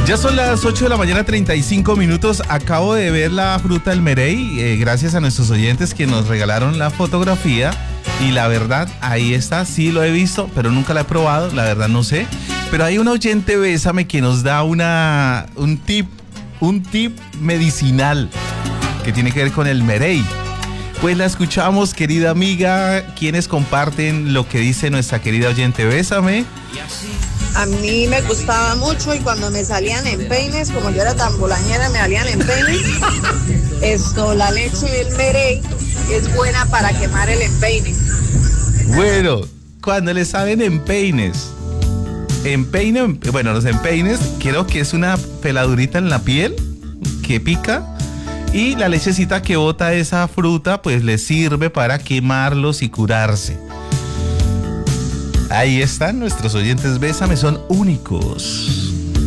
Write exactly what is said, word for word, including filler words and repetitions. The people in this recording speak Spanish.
Ya son las ocho de la mañana, treinta y cinco minutos. Acabo de ver la fruta del merey, eh, gracias a nuestros oyentes que nos regalaron la fotografía. Y la verdad, ahí está, sí lo he visto, pero nunca la he probado, la verdad no sé. Pero hay un oyente, Bésame, que nos da una, un tip, un tip medicinal que tiene que ver con el merey. Pues la escuchamos, querida amiga, quienes comparten lo que dice nuestra querida oyente, Bésame. A mí me gustaba mucho y cuando me salían empeines, como yo era tan bolañera, me salían empeines. Esto, la leche del merey es buena para quemar el empeine. Bueno, cuando le saben empeines, empeine, bueno, los empeines, creo que es una peladurita en la piel que pica y la lechecita que bota esa fruta, pues le sirve para quemarlos y curarse. Ahí están nuestros oyentes, Bésame, son únicos.